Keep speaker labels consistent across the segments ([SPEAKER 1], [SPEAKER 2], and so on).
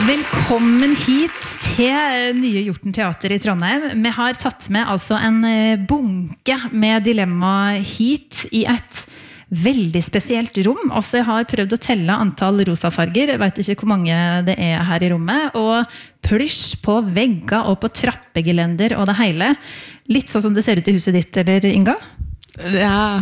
[SPEAKER 1] Velkommen hit til Nye Hjorten Teater I Trondheim. Vi har tatt med altså en bunke med dilemma hit I et veldig spesielt rom. Også jeg har prøvd å telle antall rosafarger. Jeg vet ikke hvor mange det her I rommet. Og plysj på vegger og på trappegelender og det hele. Litt sånn som det ser ut I huset ditt, eller Inga?
[SPEAKER 2] Ja.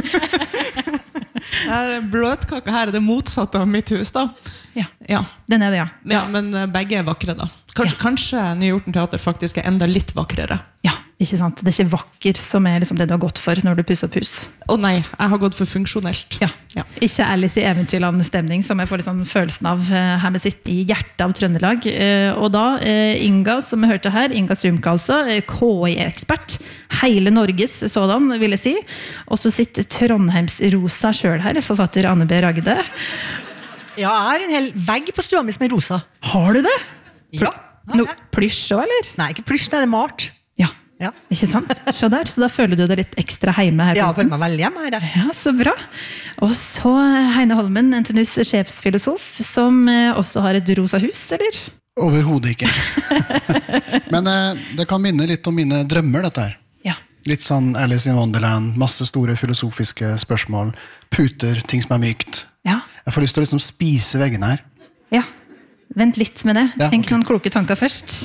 [SPEAKER 2] Bløtkaka her det motsatte av mitt hus da.
[SPEAKER 1] Ja. Den det, ja.
[SPEAKER 2] Ja, men begge vakre da. Kanskje Nye Hjorten Teater faktisk enda litt vakrere.
[SPEAKER 1] Ja, ikke sant? Det ikke vakker som liksom det du har gått for når du pusser opp hus.
[SPEAKER 2] Nei, jeg har gått for funksjonelt.
[SPEAKER 1] Ja. Ikke Alice I Eventyrland-stemning som jeg får litt sånn følelsen av her med sitt I hjertet av Trøndelag. Og da, Inga, som jeg hørte her, Inga Strumke altså, KI-ekspert, hele Norges sådan, vil jeg si. Og så sitter Trondheims Rosa selv her, forfatter Anne B. Ragde.
[SPEAKER 3] Ja, jeg har en hel vegg på stua mi som rosa.
[SPEAKER 1] Har du det?
[SPEAKER 3] Ja.
[SPEAKER 1] Plysj også, eller?
[SPEAKER 3] Nei, ikke plysj, det malt.
[SPEAKER 1] Ja, ikke sant? Så der, så da føler du deg litt ekstra hjemme her.
[SPEAKER 3] Ja, jeg føler meg veldig hjemme her.
[SPEAKER 1] Ja, så bra. Og så Heine Holmen, NTNUs sjefsfilosof, som også har et rosa hus, eller?
[SPEAKER 4] Overhodet ikke. Men det kan minne litt om mine drømmer, dette her.
[SPEAKER 1] Ja.
[SPEAKER 4] Litt sånn Alice in Wonderland, masse store filosofiske spørsmål, puter, ting som mykt.
[SPEAKER 1] Ja.
[SPEAKER 4] Jeg får lyst til å liksom spise veggene her.
[SPEAKER 1] Ja. Vent litt med det.
[SPEAKER 4] Ja,
[SPEAKER 1] Tenk noen kloke tanker først.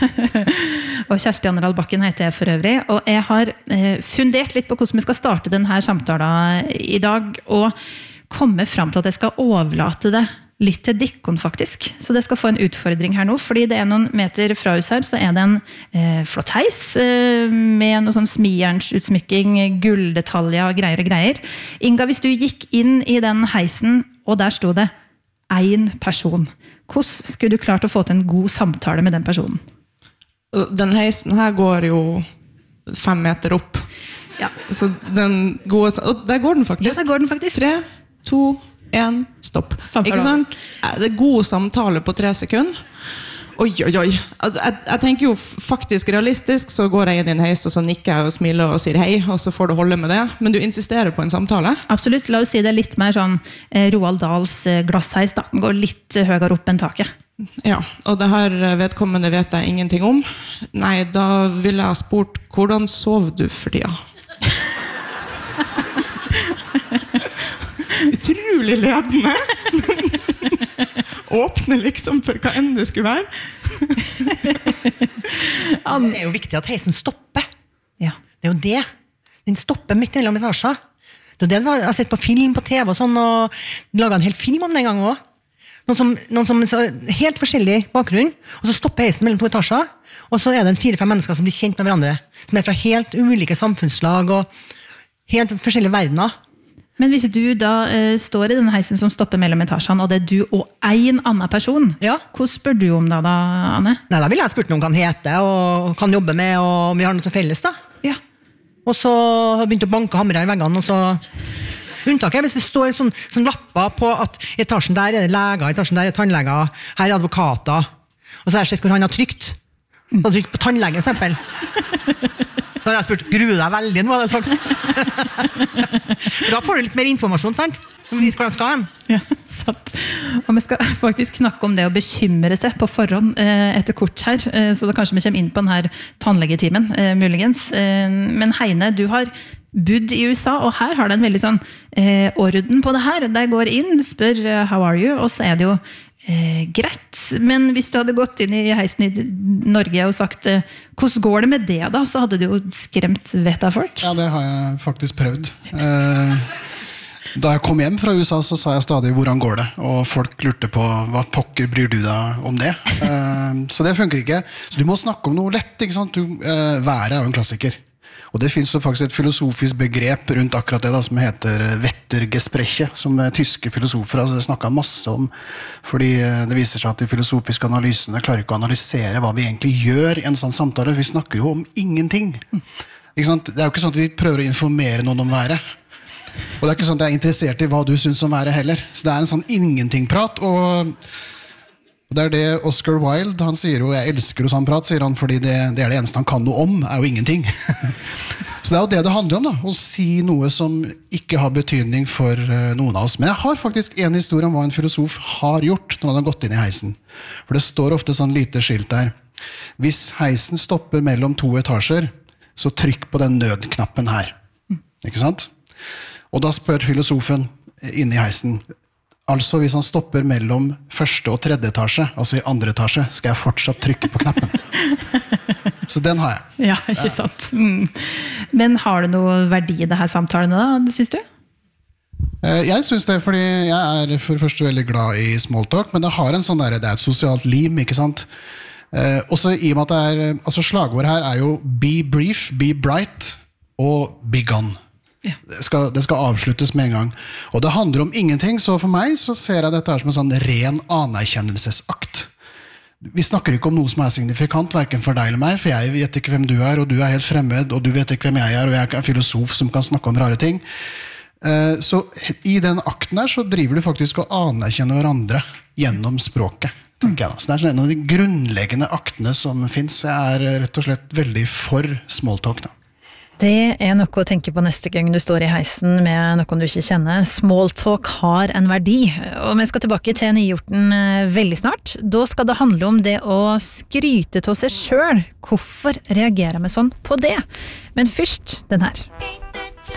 [SPEAKER 1] Og Kjersti Anderdahl Bakken heter jeg for øvrig. Og jeg har fundert litt på hvordan vi skal starte denne samtalen I dag, og komme frem til at jeg skal overlate det litt til dikkon faktisk. Så det skal få en utfordring her nå, fordi det noen meter fra oss her, så det en flott heis med noe sånn smijernsutsmykking, gulldetaljer og greier. Inga, hvis du gikk inn I den heisen, og der stod det en person. Hvordan skulle du klart å få til en god samtale med den personen?
[SPEAKER 2] Den heisen her går jo 5 meter opp.
[SPEAKER 1] Ja.
[SPEAKER 2] Så den gode... Og der går den faktisk.
[SPEAKER 1] Ja, der går den faktisk.
[SPEAKER 2] 3, 2, 1, stopp.
[SPEAKER 1] Samtale.
[SPEAKER 2] Ikke sant? Det god samtale på 3 sekunder. Oi. Altså, jeg tenker jo faktisk realistisk, så går jeg inn I en heis, og så nikker jeg og smiler og sier hei, og så får du holde med det. Men du insisterer på en samtale?
[SPEAKER 1] Absolutt, la oss si det litt mer sånn Roald Dahls glassheis, da. Den går litt høyere opp enn taket.
[SPEAKER 2] Ja, og det her vedkommende vet jeg ingenting om. Nei, da ville jeg ha spurt, hvordan sov du for tida? Utrolig ledende. Åpne liksom for hva enn det skulle være.
[SPEAKER 3] Det jo viktig at heisen stopper.
[SPEAKER 1] Ja.
[SPEAKER 3] Det jo det. Den stopper midt mellom etasjer. Det det jeg har sett på film på TV og sånn, og laget en hel film om den gang også. Noen som så helt forskjellig bakgrunn, og så stopper heisen mellom 2 etasjer, og så det en 4-5 mennesker som blir kjent med hverandre, som fra helt ulike samfunnslag og helt forskjellige verdener.
[SPEAKER 1] Men hvis du da står I den heisen som stopper mellom etasjene, og det du og en annen person, Hvordan spør du om det da, Anne?
[SPEAKER 3] Nei, da ville jeg spurt noe om hva han heter, og hva han jobber med, og om vi har noe til felles da.
[SPEAKER 1] Ja.
[SPEAKER 3] Og så har jeg begynt å banke hamre I veggene, og så... Unntaket hvis det står sånn lapper på at etasjen der det leger, etasjen der tannleger, her advokater, og så har jeg sett hvor han har trykt. Så har trykt på tannlegen, for eksempel. Da har jeg spurt, gruer deg veldig nå, hadde jeg sagt. Da får du litt mer informasjon, sant? Om vi vet hvordan skal hen.
[SPEAKER 1] Ja, sant. Og vi skal faktisk snakke om det å bekymre seg på forhånd etter kort her, så da kanskje vi kommer inn på denne tannlegetimen, muligens. Men Heine, du har bodd I USA, og her har det en veldig sånn orden på det her. Der går inn, spør how are you, og så det jo greit, men hvis du hadde gått inn I heisen I Norge og sagt hvordan går det med det da, så hadde du jo skremt vet av folk.
[SPEAKER 4] Ja, det har jeg faktisk prøvd. Da jeg kom hjem fra USA så sa jeg stadig hvordan går det, og folk lurte på hva pokker bryr du deg om det. Så det funker ikke. Så du må snakke om noe lett, ikke sant? Været jo en klassiker. Og det finnes jo faktisk et filosofisk begrep rundt akkurat det da, som heter Wettergespräche, som tyske filosofer har snakket masse om, fordi det viser seg at de filosofiske analysene klarer ikke å analysere hva vi egentlig gjør I en sånn samtale. Vi snakker jo om ingenting. Ikke sant? Det jo ikke sånn at vi prøver å informere noen om været. Og det ikke sånn at jeg interessert I hva du synes om været heller. Så det en sånn ingenting-prat, og det det Oscar Wilde, han sier jo, jeg elsker jo sånn prat, sier han, fordi det det eneste han kan noe om, jo ingenting. Så det jo det handler om da, å si noe som ikke har betydning for noen av oss. Men jeg har faktisk en historie om hva en filosof har gjort når han har gått inn i heisen. For det står ofte sånn lite skilt der. Hvis heisen stopper mellom 2 etasjer, så trykk på den nødknappen her. Ikke sant? Og da spør filosofen inne i heisen, altså hvis han stopper mellom 1. og 3. etasje, altså i 2. etasje, skal jeg fortsatt trykke på knappen. Så den har jeg.
[SPEAKER 1] Ja, ikke sant. Men har det noe verdi i det her samtalene da, synes du?
[SPEAKER 4] Jeg synes det, fordi jeg for det første veldig glad i smalltalk, men det har en sånn der, det et sosialt lim, ikke sant? Også i og med at altså slagord her jo be brief, be bright og be gone. Ja. Det skal avsluttes med en gang. Og det handler om ingenting, så for meg så ser jeg dette her som en sånn ren anerkjennelsesakt. Vi snakker ikke om noe som signifikant, hverken for deg eller meg, for jeg vet ikke hvem du og du helt fremmed, og du vet ikke hvem jeg og jeg en filosof som kan snakke om rare ting. Så i den akten her så driver du faktisk å anerkjenne hverandre gjennom språket, tenker jeg da. Så det en av de grunnleggende aktene som finnes. Jeg rett og slett veldig for smalltalk da.
[SPEAKER 1] Det noe å tenke på neste gang du står i heisen med noen du ikke kjenner. Smalltalk har en verdi, og vi skal tilbake til Nyhjorten veldig snart. Da skal det handle om det å skryte til seg selv. Hvorfor reagerer vi sånn på det? Men først den her.